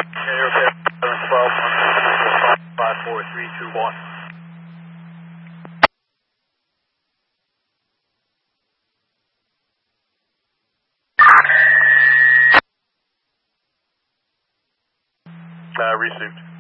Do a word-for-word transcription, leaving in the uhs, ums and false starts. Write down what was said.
Air twelve, five, four, three, two, one. Uh, received.